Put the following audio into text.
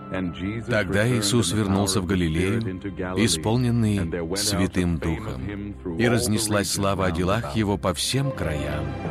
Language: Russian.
Тогда Иисус вернулся в Галилею, исполненный Святым Духом, и разнеслась слава о делах Его по всем краям.